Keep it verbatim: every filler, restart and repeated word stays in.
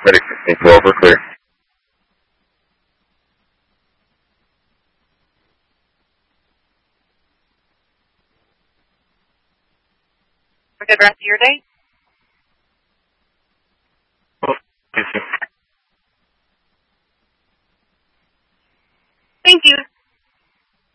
Medic sixteen twelve, we're clear. Have a good rest of your day.